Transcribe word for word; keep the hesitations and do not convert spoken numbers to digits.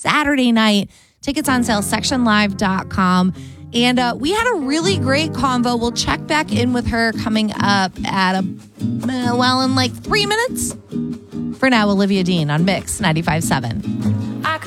Saturday night. Tickets on sale, section live dot com. And uh, we had a really great convo. We'll check back in with her coming up at, a, uh, well, in like three minutes. For now, Olivia Dean on Mix ninety-five point seven.